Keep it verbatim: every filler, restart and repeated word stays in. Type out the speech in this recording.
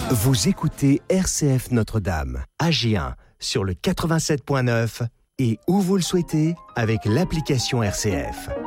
Vous écoutez R C F Notre-Dame, à Gien, sur le quatre-vingt-sept point neuf et où vous le souhaitez avec l'application R C F.